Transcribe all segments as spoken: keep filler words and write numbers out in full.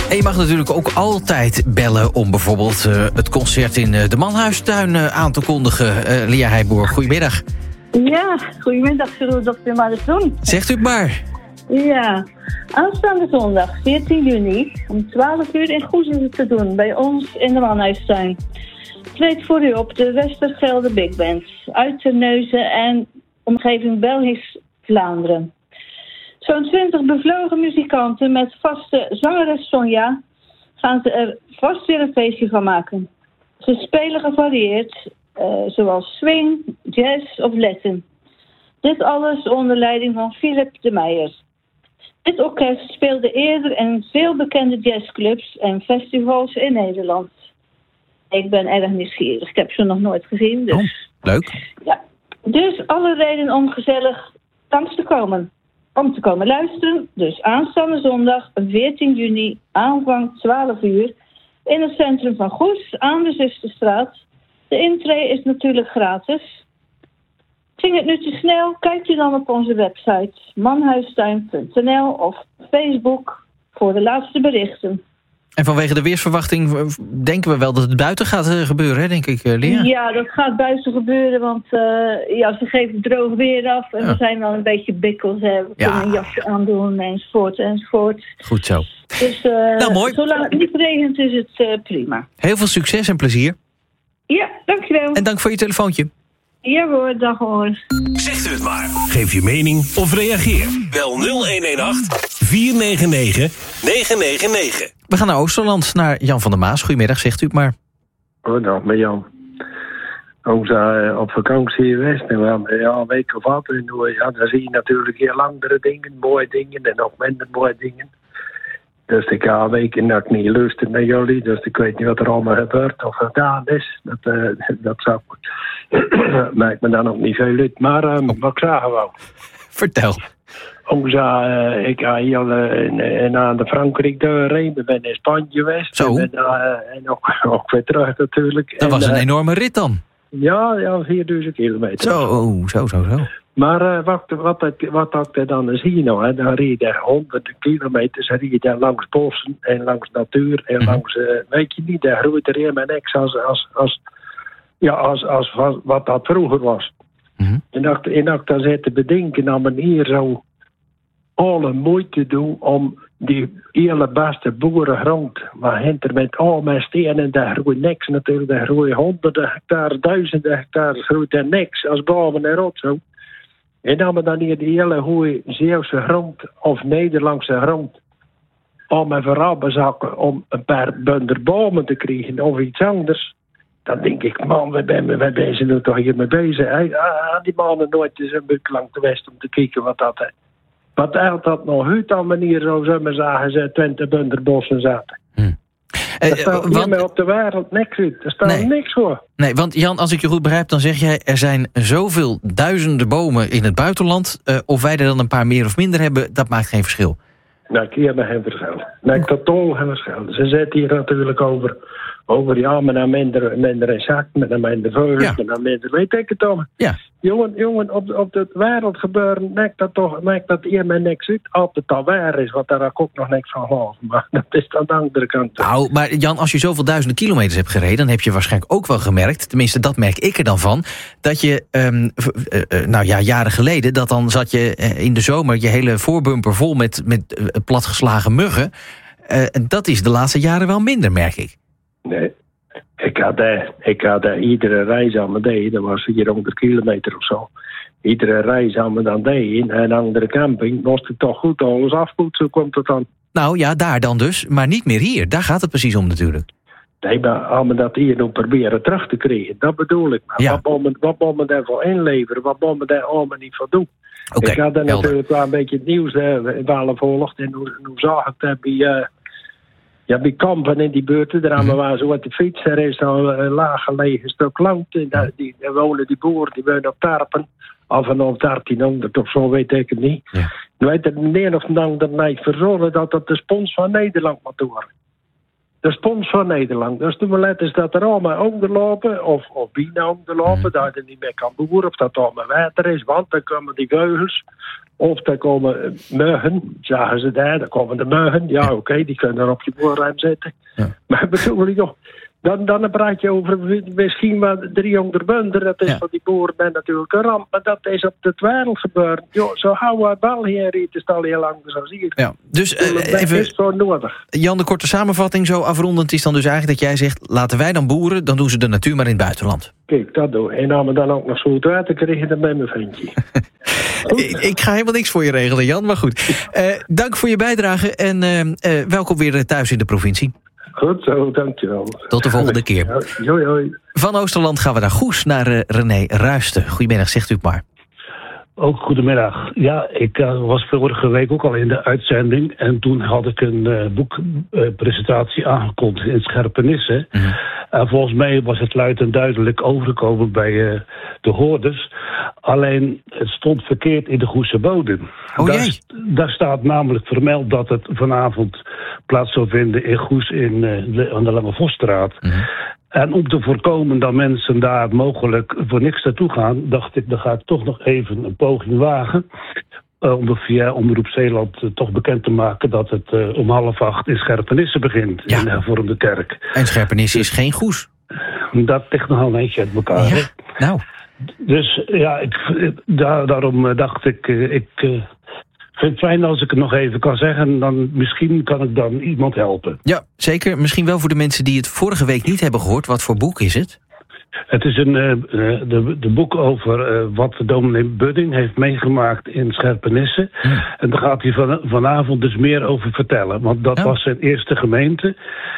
En je mag natuurlijk ook altijd bellen om bijvoorbeeld uh, het concert in uh, de Manhuistuin uh, aan te kondigen. Uh, Lia Heijboer, goedemiddag. Ja, goedemiddag. Zullen we dat weer maar eens doen? Zegt u het maar. Ja, aanstaande zondag, veertien juni, om twaalf uur in Goes is het te doen, bij ons in de Manhuistuin. Treedt voor u op de Westergelde Big Band, uit Terneuzen en omgeving Belgisch-Vlaanderen. Zo'n twintig bevlogen muzikanten met vaste zangeres Sonja gaan ze er vast weer een feestje van maken. Ze spelen gevarieerd, uh, zoals swing, jazz of Latin. Dit alles onder leiding van Philip de Meijer. Dit orkest speelde eerder in veel bekende jazzclubs en festivals in Nederland. Ik ben erg nieuwsgierig. Ik heb ze nog nooit gezien. Dus... Oh, leuk. Ja. Dus alle reden om gezellig langs te komen. Om te komen luisteren. Dus aanstaande zondag, veertien juni, aanvang twaalf uur. In het centrum van Goes, aan de Zusterstraat. De intree is natuurlijk gratis. Ging het nu te snel? Kijkt u dan op onze website manhuistuin punt n l of Facebook voor de laatste berichten. En vanwege de weersverwachting denken we wel dat het buiten gaat gebeuren, hè, denk ik, Lia? Ja, dat gaat buiten gebeuren, want uh, ja, ze geven droog weer af. En ja. we zijn wel een beetje bikkels, hè. We ja. kunnen een jasje aandoen, enzovoort, enzovoort. Goed zo. Dus uh, nou, mooi. Zolang het niet regent is het uh, prima. Heel veel succes en plezier. Ja, dankjewel. En dank voor je telefoontje. Ja hoor, dag hoor. Zegt u het maar. Geef je mening of reageer. Bel nul een een acht, vier negen negen, negen negen negen. We gaan naar Oosterland, naar Jan van der Maas. Goedemiddag, zegt u het maar. Goedendag, met Jan. Ook uh, op vakantie geweest en we hebben ja, een week of wat. En ja, dan zie je natuurlijk heel andere dingen, mooie dingen en nog minder mooie dingen. Dus ik ga een week en dat ik niet luister naar jullie. Dus ik weet niet wat er allemaal gebeurt of gedaan is. Dat, uh, dat zou maakt me dan ook niet veel uit. Maar um, oh. wat ik zeggen wou. Vertel. Ook uh, ik ga hier uh, in, in aan de Frankrijk doorheen. Ik ben in Spanje geweest. Zo. En, uh, en ook, ook weer terug natuurlijk. Dat en, was een uh, enorme rit dan. Ja, ja, vierduizend kilometer. Zo, zo, zo, zo. Maar uh, wat, wat, wat, wat ik dan zie nou, hè, dan rijd je honderden kilometers, rijd je langs bossen en langs natuur en mm-hmm. langs, uh, weet je niet, daar groeit er helemaal niks als, als, als, ja, als, als, als wat dat vroeger was. Mm-hmm. En dat ik dan zit te bedenken aan manier zo alle moeite doen om die hele beste boerengrond, waar hinter met al mijn stenen, daar groeit niks natuurlijk, daar groeien honderden hectare, duizenden hectare, groeit er niks als boven en rotzo. En dan we dan hier die hele goede Zeeuwse grond of Nederlandse grond om me vooral bezakken om een paar bunder bomen te krijgen of iets anders. Dan denk ik, man, we zijn we bezig nu toch hier mee bezig. Hij, ah, die mannen nooit eens een beetje lang geweest om te kijken wat dat is. Wat eigenlijk dat nog uit aan manier zo zullen zeggen, ze twintig bunderbossen zaten. Hm. Er staat uh, want, op de wereld niks uit. Er staat nee. niks voor. Nee, want Jan, als ik je goed begrijp, dan zeg jij, er zijn zoveel duizenden bomen in het buitenland. Uh, of wij er dan een paar meer of minder hebben, dat maakt geen verschil. Nou, ik heb geen verschil. Nee, totaal geen verschil. Ze zetten hier natuurlijk over, over ja, maar dan minder, minder in zak, maar dan minder vogels, ja. maar dan minder, weet ik het dan. Ja. Jongen, jongen, op, op de wereld gebeuren, maakt dat toch, maakt dat hier maar niks uit. Als het al waar is, want daar ook nog niks van geloven. Maar dat is aan de andere kant. Nou, maar Jan, als je zoveel duizenden kilometers hebt gereden, dan heb je waarschijnlijk ook wel gemerkt, tenminste dat merk ik er dan van, dat je, um, uh, uh, nou ja, jaren geleden, dat dan zat je uh, in de zomer je hele voorbumper vol met, met uh, platgeslagen muggen. Uh, en dat is de laatste jaren wel minder, merk ik. Nee. Ik had, daar, ik had daar iedere reis aan me deed, dat was vierhonderd kilometer of zo. Iedere reis aan me dan deed in een andere camping, moest ik toch goed alles afpoetsen, zo komt het dan. Nou ja, daar dan dus, maar niet meer hier. Daar gaat het precies om natuurlijk. Nee, maar als we dat hier nu proberen terug te krijgen, dat bedoel ik. Maar ja. Wat moet wat moet men daarvoor inleveren, wat moet men daar allemaal niet voor doen? Okay, ik had daar natuurlijk wel een beetje het nieuws wel volgd en hoe, hoe zag ik dat bij... Uh, Ja, bij kampen in die buurten, daar hebben we zo uit de fiets. Er is al een laag gelegen stuk land. En daar, die, daar wonen die boeren, die wonen op Tarpen. Af en op dertienhonderd of zo, weet ik het niet. Ja. Nu weet er meneer of dan dat mij verzorgen dat dat de spons van Nederland moet worden. de spons van Nederland. Dus de moment is dat er allemaal onderlopen, of, of bijna onderlopen, mm. dat je niet meer kan boeren, of dat allemaal water is, want dan komen die geugels, of dan komen muggen, zagen ze daar, dan komen de muggen, ja oké, okay, die kunnen er op je boerruim zitten. Ja. Maar bedoel ik nog, dan, dan praat je over misschien wel driehonderd bunder, dat is ja. van die boeren ben natuurlijk een ramp, maar dat is op de wereld gebeurd. Jo, zo houden we wel hier, het is al heel lang zoals hier. Ja, dus uh, dat even, is gewoon nodig. Jan, de korte samenvatting zo afrondend is dan dus eigenlijk dat jij zegt, laten wij dan boeren, dan doen ze de natuur maar in het buitenland. Kijk, dat doen. En als we dan ook nog zo het water kregen, dan ben mijn vriendje. ik, ik ga helemaal niks voor je regelen, Jan, maar goed. Uh, dank voor je bijdrage en uh, uh, welkom weer thuis in de provincie. Goed zo, dankjewel. Tot de volgende keer. Hoi, hoi. Van Oosterland gaan we naar Goes, naar uh, René Ruisten. Goedemiddag, zegt u het maar. Ook goedemiddag. Ja, ik uh, was vorige week ook al in de uitzending. En toen had ik een uh, boekpresentatie uh, aangekondigd in Scherpenisse. Mm-hmm. En volgens mij was het luid en duidelijk overgekomen bij uh, de hoorders. Alleen, het stond verkeerd in de Goese bodem. Oh, daar, daar staat namelijk vermeld dat het vanavond plaats zou vinden in Goes in, uh, de, aan de Lange Vosstraat. Mm-hmm. En om te voorkomen dat mensen daar mogelijk voor niks naartoe gaan, dacht ik, dan ga ik toch nog even een poging wagen. Uh, om via Omroep Zeeland uh, toch bekend te maken dat het uh, om half acht in Scherpenisse begint. Ja. In de hervormde kerk. En Scherpenisse is geen Goes. Dat ligt nogal een eentje uit elkaar. Ja. Hè? Nou. Dus ja, ik, daar, daarom dacht ik, uh, ik uh, vind het fijn als ik het nog even kan zeggen. Dan misschien kan ik dan iemand helpen. Ja, zeker. Misschien wel voor de mensen die het vorige week niet hebben gehoord. Wat voor boek is het? Het is een uh, de, de boek over uh, wat dominee Budding heeft meegemaakt in Scherpenisse. Hmm. En daar gaat hij van, vanavond dus meer over vertellen. Want dat oh. was zijn eerste gemeente.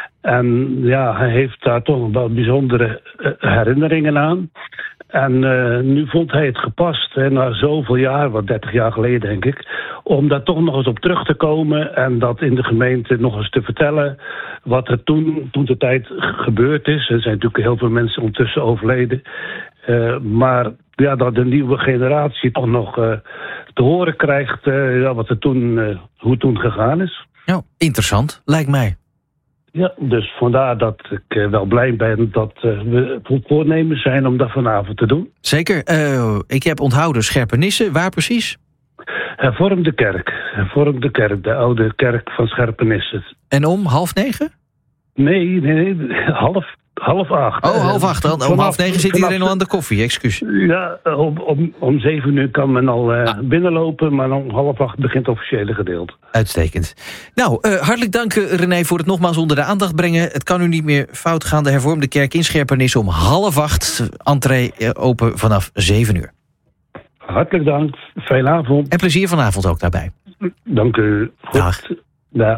En ja, hij heeft daar toch wel bijzondere uh, herinneringen aan. En uh, nu vond hij het gepast, hè, na zoveel jaar, wat dertig jaar geleden denk ik, om daar toch nog eens op terug te komen en dat in de gemeente nog eens te vertellen wat er toen, toen de tijd gebeurd is. Er zijn natuurlijk heel veel mensen ondertussen overleden. Uh, maar ja, dat de nieuwe generatie toch nog uh, te horen krijgt uh, ja, wat er toen, uh, hoe het toen gegaan is. Ja, interessant, lijkt mij. Ja, dus vandaar dat ik uh, wel blij ben dat uh, we voornemens zijn om dat vanavond te doen. Zeker. Uh, ik heb onthouden Scherpenisse. Waar precies? Hervormde kerk. Hervormde kerk, de oude kerk van Scherpenisse. En om half negen? Nee, nee, nee half, half acht. Oh, half acht. Dan, om vanaf, half negen zit iedereen al aan de koffie, excuus. Ja, om, om, om zeven uur kan men al uh, ah. binnenlopen, maar om half acht begint het officiële gedeelte. Uitstekend. Nou, uh, hartelijk dank René voor het nogmaals onder de aandacht brengen. Het kan u niet meer fout gaan. De hervormde kerk in Scherpenisse om half acht. Entree uh, open vanaf zeven uur. Hartelijk dank. Fijne avond. En plezier vanavond ook daarbij. Dank u. Goed. Dag. Dag.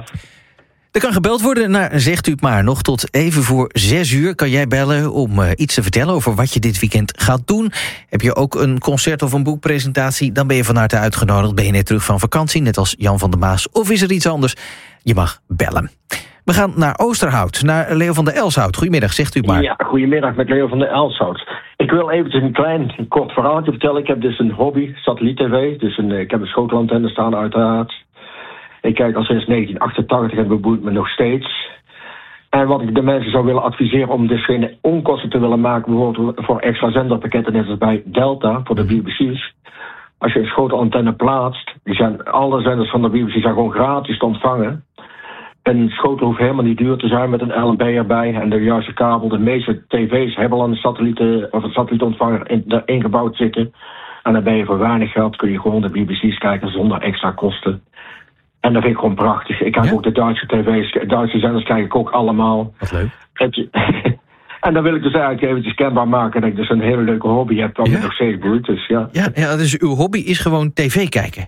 Er kan gebeld worden naar Zegt u het maar. Nog tot even voor zes uur kan jij bellen om uh, iets te vertellen over wat je dit weekend gaat doen. Heb je ook een concert of een boekpresentatie, dan ben je van harte uitgenodigd. Ben je net terug van vakantie, net als Jan van der Maas. Of is er iets anders? Je mag bellen. We gaan naar Oosterhout, naar Leo van der Elshout. Goedemiddag, zegt u het maar. Ja, goedemiddag met Leo van der Elshout. Ik wil eventjes een klein, een kort verhaaltje vertellen. Ik heb dus een hobby, satelliet-tv. Dus een, ik heb een schotelantenne staan uiteraard. Ik kijk al sinds negentien achtentachtig en beboeit me nog steeds. En wat ik de mensen zou willen adviseren om dus geen onkosten te willen maken, bijvoorbeeld voor extra zenderpakketten, net als bij Delta, voor de B B C's. Als je een schotelantenne plaatst, die zijn, alle zenders van de B B C zijn gewoon gratis te ontvangen. Een schotel hoeft helemaal niet duur te zijn met een L N B erbij en de juiste kabel. De meeste tv's hebben al een satelliet, of een satellietontvanger in, erin gebouwd zitten. En dan ben je voor weinig geld, kun je gewoon de B B C's kijken zonder extra kosten. En dat vind ik gewoon prachtig. Ik kijk ja? ook de Duitse tv's, Duitse zenders kijk ik ook allemaal. Wat leuk. En dan wil ik dus eigenlijk eventjes kenbaar maken dat ik dus een hele leuke hobby heb, wat ja? me nog steeds boeit. Dus ja. Ja, ja, dus uw hobby is gewoon tv kijken?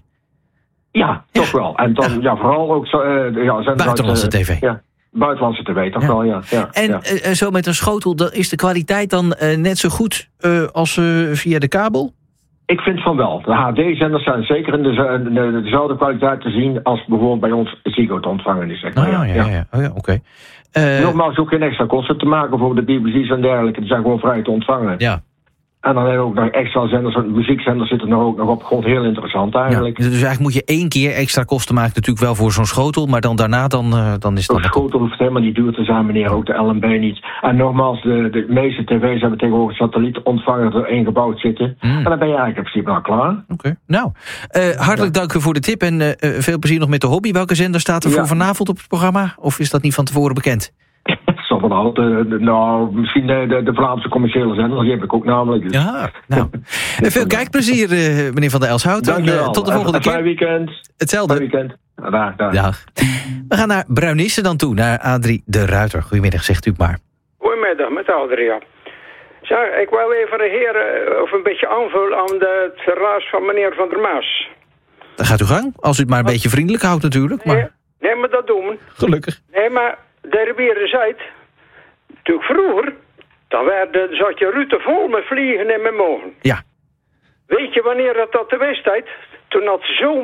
Ja, toch ja. wel. En dan ja. ja vooral ook zo, uh, ja, buitenlandse uit, uh, tv. Ja, buitenlandse tv, toch ja. wel, ja. ja en ja. Uh, zo met een schotel, dan is de kwaliteit dan uh, net zo goed uh, als uh, via de kabel? Ik vind van wel. De H D-zenders zijn zeker in de, de, dezelfde kwaliteit te zien als bijvoorbeeld bij ons Ziggo te ontvangen is. Zeg maar. Oh ja, ja, ja. ja. Oh, ja oké. Okay. Uh, Nogmaals, ook geen extra kosten te maken voor de B B C's en dergelijke. Die zijn gewoon vrij te ontvangen. Ja. En dan hebben we ook nog extra zenders, muziekzenders zitten er ook nog op. Gewoon heel interessant eigenlijk. Ja, dus eigenlijk moet je één keer extra kosten maken natuurlijk wel voor zo'n schotel. Maar dan daarna dan, uh, dan is dat... Zo'n schotel hoeft helemaal niet duur te zijn, meneer. Ook de L M B niet. En nogmaals, de, de meeste tv's hebben tegenwoordig satellietontvanger er ingebouwd zitten. Mm. En dan ben je eigenlijk in principe nou klaar. Oké, okay. nou. Uh, hartelijk ja. dank voor de tip en uh, veel plezier nog met de hobby. Welke zender staat er ja. voor vanavond op het programma? Of is dat niet van tevoren bekend? Zo van altijd, uh, nou, misschien de, de, de Vlaamse commerciële zender, die heb ik ook namelijk. Dus. Ja, nou. Veel kijkplezier, uh, meneer Van der Elshout. Dank u wel. Tot de volgende keer. Fijn weekend. Hetzelfde. Fijn weekend. Dag, dag. dag. We gaan naar Bruinisse dan toe, naar Adrie de Ruiter. Goedemiddag, zegt u maar. Goedemiddag, met Adria. Zeg, ik wil even reageren of een beetje aanvullen aan de, het verraas van meneer Van der Maas. Dan gaat u gang, als u het maar een Wat? beetje vriendelijk houdt natuurlijk. Maar... Nee, nee, maar dat doen we. Gelukkig. Nee, maar de rivieren Zuid, natuurlijk vroeger, dan werd, zat je Rutte vol met vliegen en met mogen. Ja. Weet je wanneer dat, dat de wedstrijd? Toen had zo